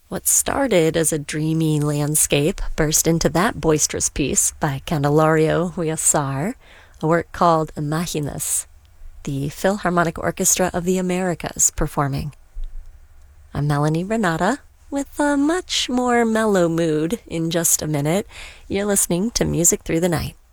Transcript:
What started as a dreamy landscape burst into that boisterous piece by Candelario Huáscar, a work called Imaginas, the Philharmonic Orchestra of the Americas performing. I'm Melanie Renata, with a much more mellow mood in just a minute. You're listening to Music Through the Night.